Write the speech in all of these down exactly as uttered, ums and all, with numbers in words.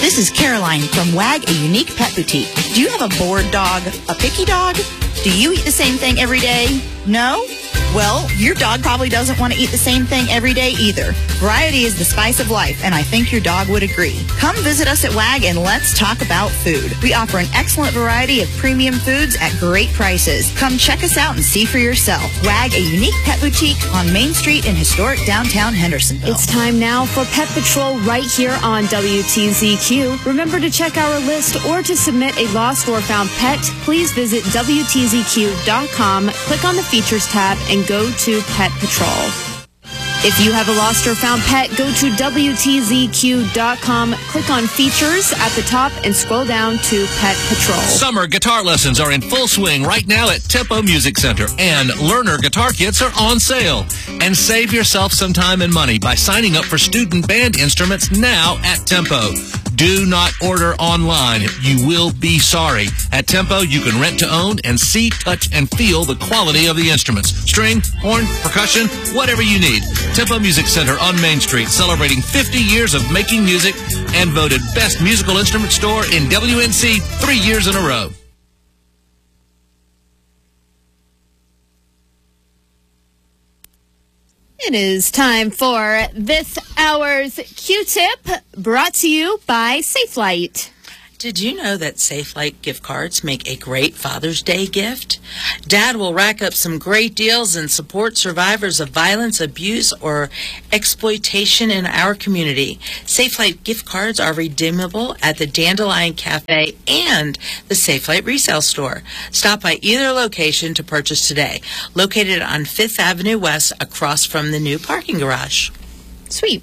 This is Caroline from WAG, a unique pet boutique. Do you have a bored dog, a picky dog? Do you eat the same thing every day? No? Well, your dog probably doesn't want to eat the same thing every day either. Variety is the spice of life, and I think your dog would agree. Come visit us at WAG and let's talk about food. We offer an excellent variety of premium foods at great prices. Come check us out and see for yourself. WAG, a unique pet boutique on Main Street in historic downtown Hendersonville. It's time now for Pet Patrol right here on W T Z Q. Remember to check our list or to submit a lost or found pet. Please visit W T Z Q dot com, click on the Features tab, and go to Pet Patrol. If you have a lost or found pet, go to W T Z Q dot com, click on Features at the top, and scroll down to Pet Patrol. Summer guitar lessons are in full swing right now at Tempo Music Center, and learner guitar kits are on sale. And save yourself some time and money by signing up for student band instruments now at Tempo. Do not order online. You will be sorry. At Tempo, you can rent to own and see, touch, and feel the quality of the instruments. String, horn, percussion, whatever you need. Tempo Music Center on Main Street, celebrating fifty years of making music and voted Best Musical Instrument Store in W N C three years in a row. It is time for this hour's Q-Tip, brought to you by Safelite. Did you know that Safelite gift cards make a great Father's Day gift? Dad will rack up some great deals and support survivors of violence, abuse, or exploitation in our community. Safelite gift cards are redeemable at the Dandelion Cafe and the Safelite Resale Store. Stop by either location to purchase today. Located on Fifth Avenue West across from the new parking garage. Sweet.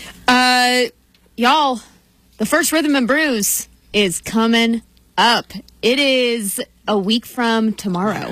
Uh, y'all, the first Rhythm and Brews is coming up. It is a week from tomorrow.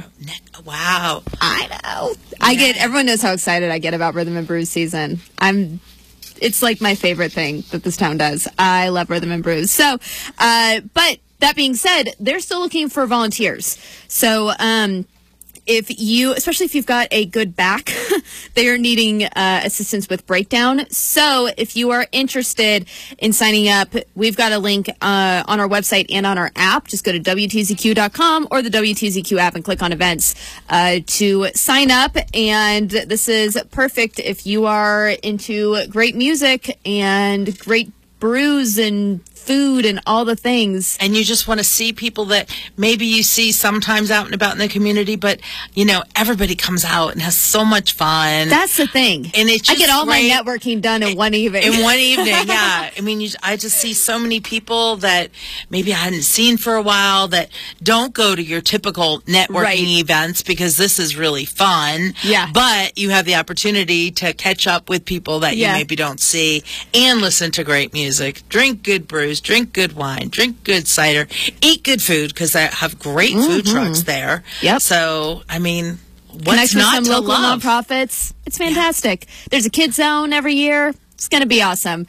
Wow. I know. I Yeah. get, everyone knows how excited I get about Rhythm and Brews season. I'm, it's like my favorite thing that this town does. I love Rhythm and Brews. So, uh, but that being said, they're still looking for volunteers. So, um, if you, especially if you've got a good back, they are needing uh, assistance with breakdown. So if you are interested in signing up, we've got a link uh, on our website and on our app. Just go to W T Z Q dot com or the W T Z Q app and click on events uh, to sign up. And this is perfect if you are into great music and great brews and food and all the things. And you just want to see people that maybe you see sometimes out and about in the community, but, you know, everybody comes out and has so much fun. That's the thing. And it's I just get all great. my networking done in one evening. In one evening, yeah. I mean, you, I just see so many people that maybe I hadn't seen for a while that don't go to your typical networking Right. events because this is really fun. Yeah. But you have the opportunity to catch up with people that Yeah. you maybe don't see and listen to great music, drink good brews, drink good wine, drink good cider, eat good food because they have great food trucks there. Yep. So, I mean, what's Connect with not some to local love? nonprofits. It's fantastic. There's a kids zone every year. It's going to be awesome.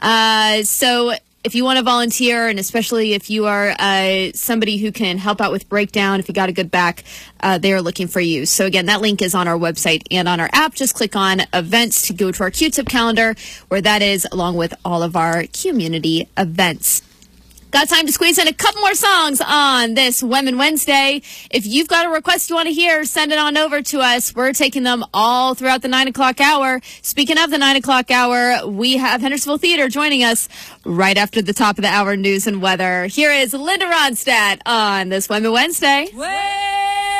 Uh, so if you want to volunteer, and especially if you are uh, somebody who can help out with breakdown, if you got a good back, uh, they are looking for you. So again, that link is on our website and on our app. Just click on events to go to our Q-Tip calendar, where that is, along with all of our community events. Got time to squeeze in a couple more songs on this Women Wednesday. If you've got a request you want to hear, send it on over to us. We're taking them all throughout the nine o'clock hour. Speaking of the nine o'clock hour, we have Hendersonville Theater joining us right after the top of the hour news and weather. Here is Linda Ronstadt on this Women Wednesday. Way